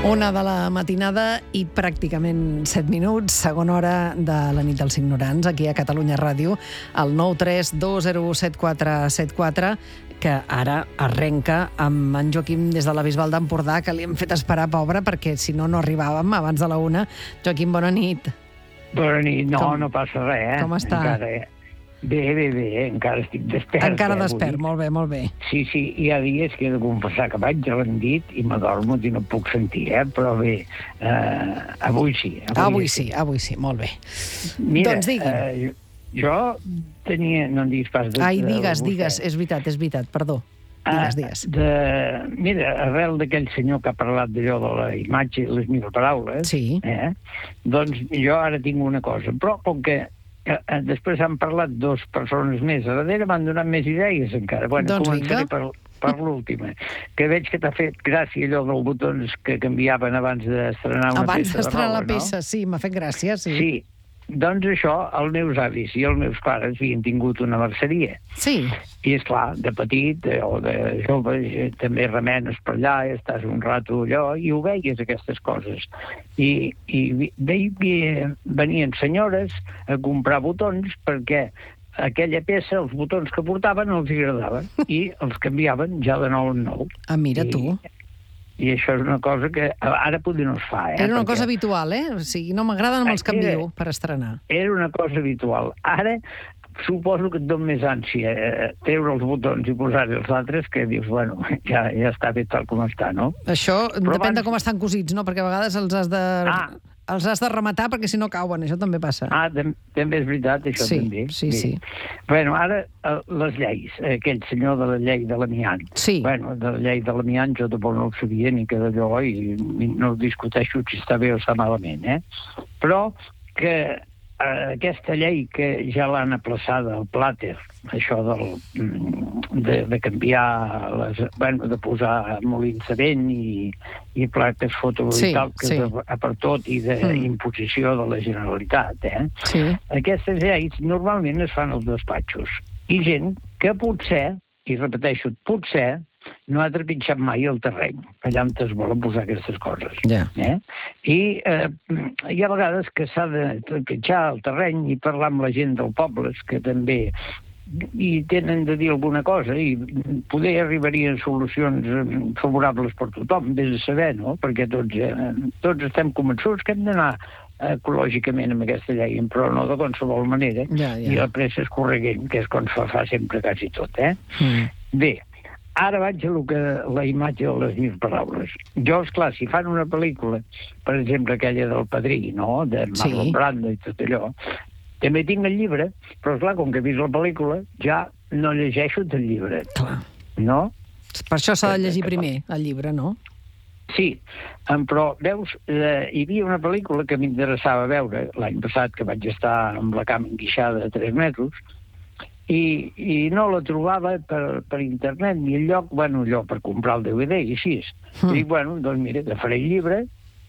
Una de la matinada i pràcticament 7 minuts, segona hora de la nit dels ignorants, aquí a Catalunya Ràdio, al 932017474, que ara arrenca amb en Joaquim des de la Bisbal d'Empordà, que li hem fet esperar, pobre, perquè si no, no arribàvem abans de la 1. Joaquim, bona nit. Bona nit. No passa res, Com està? Encara, bé, encara estic despert. Encara despert, molt bé. Sí, hi ha dies que he de confessar que vaig rendit i m'adormo i no puc sentir, però bé, avui sí. Avui sí, molt bé. Mira, doncs digui. Jo tenia... No em diguis pas... Ai, digues, és veritat, perdó. Digues. Mira, arrel d'aquell senyor que ha parlat d'allò de la imatge i les mil paraules, sí. Doncs jo ara tinc una cosa, però com que després han parlat dues persones més a darrere, m'han donat més idees encara. Bueno, doncs començaré per l'última, que veig que t'ha fet gràcia allò dels botons que canviaven abans d'estrenar una peça de roba, no? Abans d'estrenar la peça, sí, m'ha fet gràcia, sí. Sí, doncs això, els meus avis i els meus pares havien tingut una merceria. Sí. I, esclar, de petit o de jove, també remenes per allà, estàs un rato allò, i ho veies, aquestes coses. I venien senyores a comprar botons perquè aquella peça, els botons que portaven, els agradaven i els canviaven ja de nou en nou. Ah, mira tu. I això és una cosa que ara potser no es fa. Era una cosa habitual, O sigui, no m'agrada, no me'ls canvio per estrenar. Era una cosa habitual. Ara suposo que et dona més ànsia treure els botons i posar-hi els altres, que dius, bueno, ja està bé tal com està, no? Això depèn de com estan cosits, no? Perquè a vegades els has de rematar perquè si no cauen, això també passa. També és veritat, això també. Sí. Bueno, ara, les lleis, aquell senyor de la llei de l'amiant. Sí. Bueno, de la llei de l'amiant jo tampoc no ho sabia ni que d'allò, i no discuteixo si està bé o està malament, Però que aquesta llei que ja l'han aplaçada al plàter, això de canviar, de posar molins de vent i plaques fotovoltaiques per tot i d'imposició de la Generalitat. Sí. Aquestes lleis normalment es fan als despatxos. I gent que potser, i repeteixo, potser, no ha trepitjat mai el terreny, allà on es volen posar aquestes coses. I hi ha vegades que s'ha de trepitjar el terreny i parlar amb la gent del poble, que també hi tenen de dir alguna cosa, i poder arribarien solucions favorables per tothom, vés a saber, no? Perquè tots estem convençuts que hem d'anar ecològicament amb aquesta llei, però no de qualsevol manera, i la pressa és corregent, que és quan fa sempre quasi tot, Bé, ara vaig a la imatge de les mil paraules. Jo, esclar, si fan una pel·lícula, per exemple, aquella del Padrí, no?, de Marlon Brando i tot allò, també tinc el llibre, però, esclar, com que he vist la pel·lícula, ja no llegeixo el llibre. Clar. No? Per això s'ha de llegir primer, el llibre, no? Sí, però, veus, hi havia una pel·lícula que m'interessava veure l'any passat, que vaig estar amb la cama enguixada de 3 mesos, i no la trobava per internet ni el lloc, allò per comprar el DVD i així. I dic, doncs mira, agafaré el llibre,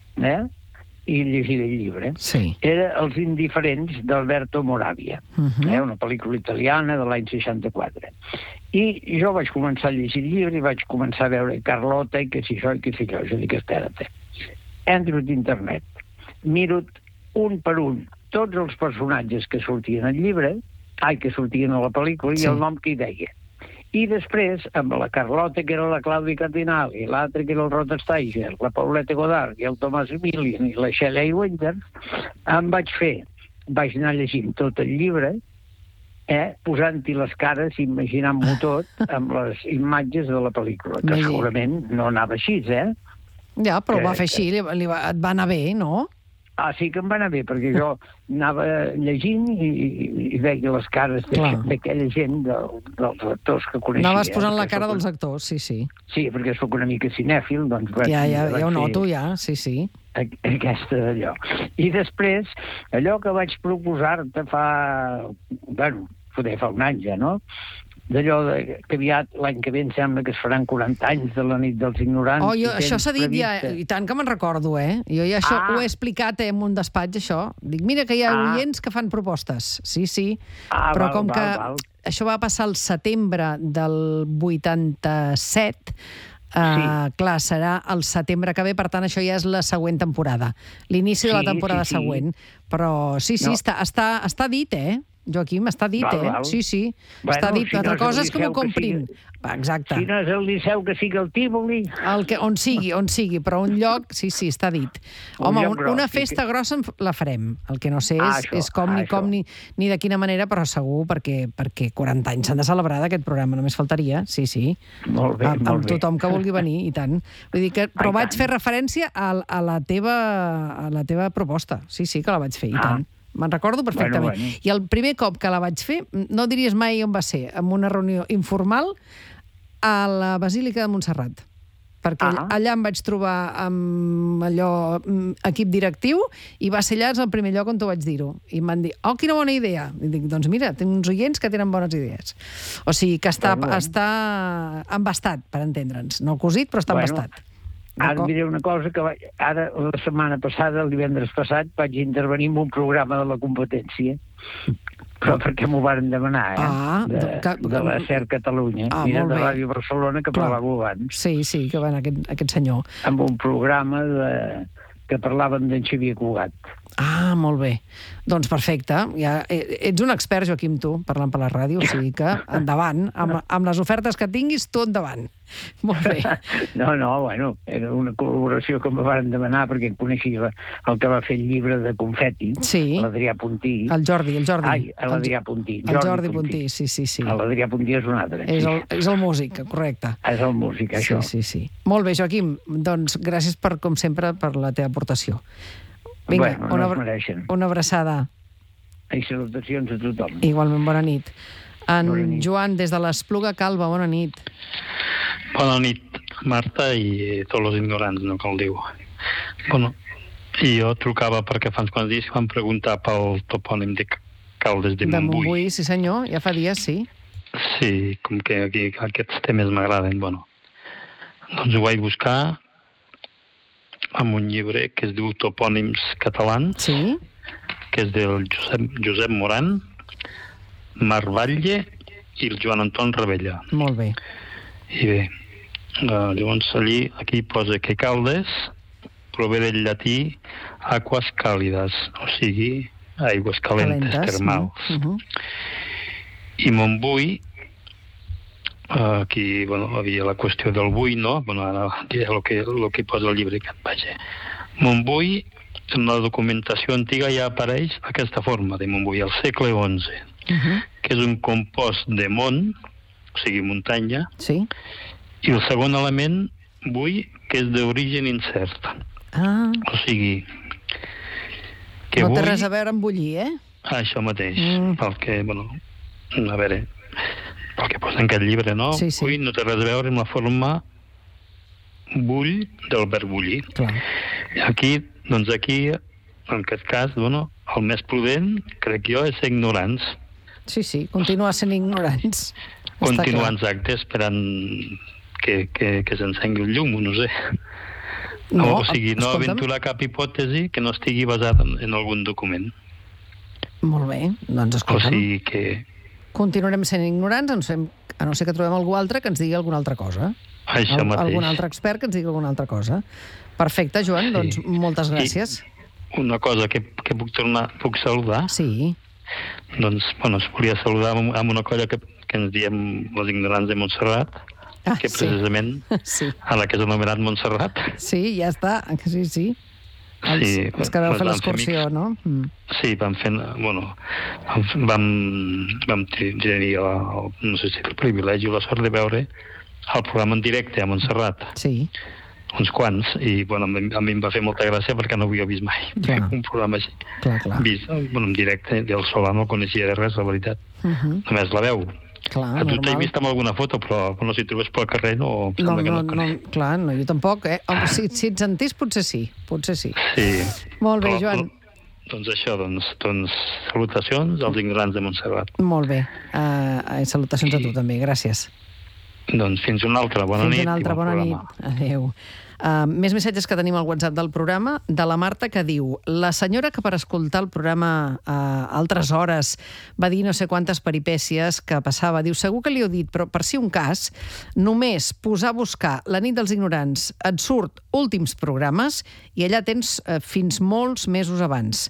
i llegiré el llibre. Sí. Era Els indiferents d'Alberto Moravia, una pel·lícula italiana de l'any 64. I jo vaig començar a llegir el llibre i vaig començar a veure Carlota i que si això i que si allò. Jo dic, espera't. Entro a internet, miro un per un tots els personatges que sortien al llibre, que sortien a la pel·lícula, i el nom que hi deia. I després, amb la Carlota, que era la Clàudia Cardinali, l'altre que era el Rod Steiger, la Paulette Goddard i el Thomas Emilian i la Shelley Winters, vaig anar llegint tot el llibre, posant-hi les cares, imaginant-m'ho tot, amb les imatges de la pel·lícula, que segurament no anava així, Ja, però ho va fer així, et va anar bé, no? Sí que em va anar bé, perquè jo anava llegint i veia les cares d'aquella gent, dels actors que coneixia. Anaves posant la cara dels actors, sí. Sí, perquè soc una mica cinèfil, doncs... Ja ho noto, sí. Aquesta d'allò. I després, allò que vaig proposar-te fa un any ja, no? D'allò que aviat, l'any que ve, em sembla que es faran 40 anys de la nit dels ignorants. Això s'ha dit ja, i tant que me'n recordo, Jo ja això ho he explicat en un despatx, això. Dic, mira que hi ha oients que fan propostes. Sí. Però com que això va passar al setembre del 87, Clar, serà el setembre que ve, per tant, això ja és la següent temporada. L'inici de la temporada següent. Però sí, està dit, Joaquim, està dit, Sí. Està dit. Altra cosa és que m'ho comprin. Exacte. Si no és el Liceu, que sigui el Tívoli. On sigui, però un lloc, sí, està dit. Home, una festa grossa la farem. El que no sé és com ni de quina manera, però segur, perquè 40 anys s'han de celebrar d'aquest programa, només faltaria, sí. Molt bé, amb tothom que vulgui venir, i tant. Vull dir que, però vaig fer referència a la teva proposta. Sí, que la vaig fer, i tant. Me'n recordo perfectament. Bueno. I el primer cop que la vaig fer, no diries mai on va ser, en una reunió informal a la Basílica de Montserrat. Perquè allà em vaig trobar amb allò equip directiu i va ser allà el primer lloc on t'ho vaig dir-ho. I em van dir, quina bona idea. I dic, doncs mira, tinc uns oients que tenen bones idees. O sigui que està embastat, per entendre'ns. No cosit, però està embastat. Ara diré una cosa, que ara la setmana passada, el divendres passat, vaig intervenir en un programa de la competència, però perquè m'ho varen demanar, de la SER Catalunya, de Ràdio Barcelona, que parlava abans. Sí, que va aquest senyor. Amb un programa que parlaven d'en Xavier Cugat. Molt bé. Doncs perfecte. Ja ets un expert, Joaquim, tu, parlant per la ràdio, o sigui que endavant. Amb les ofertes que tinguis, tu endavant. Molt bé. No, bueno, era una col·laboració que em van demanar perquè coneixia el que va fer el llibre de confeti, l'Adrià Puntí. El Jordi. Ai, l'Adrià Puntí. El Jordi Puntí, sí. L'Adrià Puntí és un altre. És el músic, correcte. És el músic, això. Sí. Molt bé, Joaquim, doncs gràcies com sempre per la teva aportació. Vinga, no es mereixen. Una abraçada. I salutacions a tothom. Igualment, bona nit. Joan, des de l'Espluga Calba, bona nit. Bona nit, Marta, i tots els ignorants, no cal dir-ho. Bueno, jo trucava perquè fa uns quants dies que vam preguntar pel topònim de Caldes de Montbui. De Montbui, sí senyor, ja fa dies, sí. Sí, com que aquí aquests temes m'agraden, bueno. Doncs ho vaig buscar amb un llibre que es diu Topònims catalans, que és del Josep Moran, Marc Batlle i el Joan Anton Rebella. Molt bé. I bé, llavors aquí posa que Caldes prové del llatí aquas càlides, o sigui, aigües calentes, termals. I Montbui, aquí havia la qüestió del bui, no? Ara diré el que posa el llibre aquest, vaja. Montbui, en la documentació antiga ja apareix aquesta forma de Montbui, al segle XI, que és un compost de mont, o sigui, muntanya, i el segon element, bui, que és d'origen incert. O sigui, que no té res a veure amb bullir, Això mateix, perquè, a veure, pel que posa en aquest llibre, no? Bui no té res a veure amb la forma bull del verb bullir. Aquí, en aquest cas, el més prudent, crec jo, és ser ignorants. Sí, continuar sent ignorants. Continuar exacte, esperant que s'encengui el llum, no sé. O sigui, no aventurar cap hipòtesi que no estigui basada en algun document. Molt bé, doncs escolta'm. O sigui que... Continuarem sent ignorants, a no ser que trobem algú altre que ens digui alguna altra cosa. Això mateix. Algun altre expert que ens digui alguna altra cosa. Perfecte, Joan, doncs moltes gràcies. I una cosa que puc saludar. Sí. Doncs, es volia saludar amb una colla que ens diem els ignorants de Montserrat, que precisament a la que és anomenat Montserrat. Sí, ja està, sí. Els que vau fer l'excursió, no? Sí, vam fer... vam tenir, no sé si el privilegi o la sort de veure el programa en directe a Montserrat. Sí. Uns quants, i a mi em va fer molta gràcia perquè no ho havia vist mai. Un programa així. Vist, en directe, del Solà no coneixia de res, la veritat. Només la veu. Clar, tu t'he vist amb alguna foto, però si trobes pel carrer no... Clar, jo tampoc, Si et sentís, potser sí. Sí. Molt bé, Joan. Doncs això, salutacions als ignorants de Montserrat. Molt bé. Salutacions a tu també, gràcies. Doncs fins una altra. Bona nit. Fins una altra. Bona nit. Adéu. Més missatges que tenim al WhatsApp del programa, de la Marta, que diu: la senyora que per escoltar el programa a altres hores va dir no sé quantes peripècies que passava, diu, segur que li heu dit, però per si un cas, només posar a buscar La nit dels ignorants et surt últims programes i allà tens fins molts mesos abans.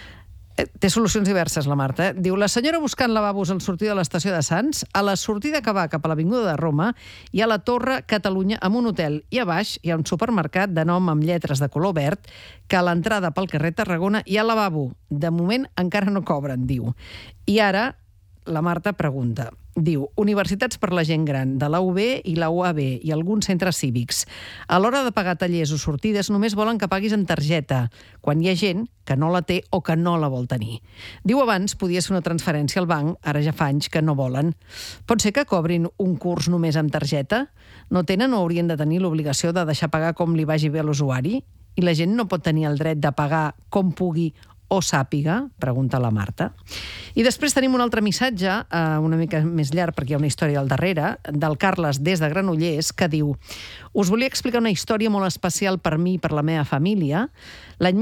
Té solucions diverses, la Marta. Diu, la senyora buscant lavabos al sortir de l'estació de Sants, a la sortida que va cap a l'Avinguda de Roma, hi ha la Torre Catalunya amb un hotel, i a baix hi ha un supermercat de nom amb lletres de color verd, que a l'entrada pel carrer Tarragona hi ha lavabo. De moment encara no cobren, diu. I ara la Marta pregunta, diu, universitats per la gent gran, de la UB i la UAB i alguns centres cívics. A l'hora de pagar tallers o sortides només volen que paguis en targeta, quan hi ha gent que no la té o que no la vol tenir. Diu, abans podia ser una transferència al banc, ara ja fa anys que no volen. Pot ser que cobrin un curs només amb targeta? No tenen o haurien de tenir l'obligació de deixar pagar com li vagi bé a l'usuari? I la gent no pot tenir el dret de pagar com pugui o sàpiga? Pregunta la Marta. I després tenim un altre missatge, una mica més llarg perquè hi ha una història al darrere, del Carles des de Granollers, que diu: us volia explicar una història molt especial per mi i per la meva família. L'any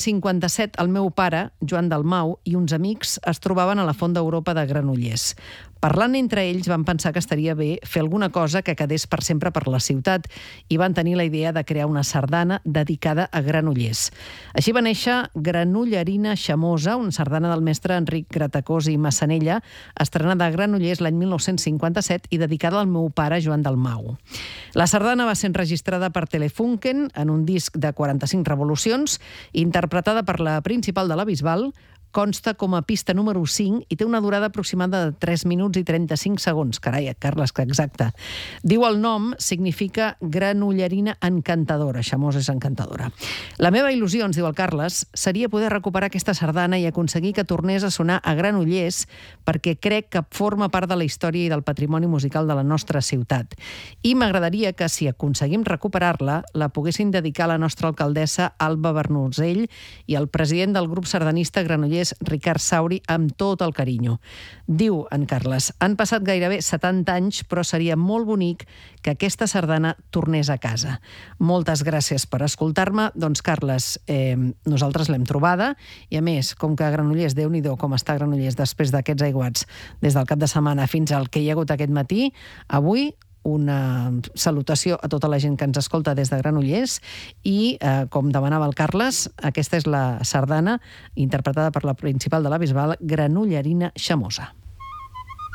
1957 el meu pare, Joan Dalmau, i uns amics es trobaven a la Font d'Europa de Granollers. Parlant entre ells van pensar que estaria bé fer alguna cosa que quedés per sempre per la ciutat i van tenir la idea de crear una sardana dedicada a Granollers. Així va néixer Granollerina Xamosa, una sardana del mestre Enric Gratacós i Massanella, estrenada a Granollers l'any 1957 i dedicada al meu pare, Joan Dalmau. La sardana va ser enregistrada per Telefunken en un disc de 45 revolucions, interpretada per la principal de la Bisbal, consta com a pista número 5 i té una durada aproximada de 3 minuts i 35 segons. Carai, Carles, que exacte. Diu el nom significa granollerina encantadora. Xamosa és encantadora. La meva il·lusió, ens diu el Carles, seria poder recuperar aquesta sardana i aconseguir que tornés a sonar a Granollers, perquè crec que forma part de la història i del patrimoni musical de la nostra ciutat. I m'agradaria que, si aconseguim recuperar-la, la poguessin dedicar a la nostra alcaldessa Alba Bernusell i al president del grup sardanista Granollers, Ricard Sauri, amb tot el carinyo. Diu en Carles: han passat gairebé 70 anys, però seria molt bonic que aquesta sardana tornés a casa. Moltes gràcies per escoltar-me. Doncs, Carles, nosaltres l'hem trobada i, a més, com que Granollers, Déu-n'hi-do com està Granollers després d'aquests aiguats des del cap de setmana fins al que hi ha hagut aquest matí, avui una salutació a tota la gent que ens escolta des de Granollers i, com demanava el Carles, aquesta és la sardana interpretada per la principal de la Bisbal, Granollerina Xamosa.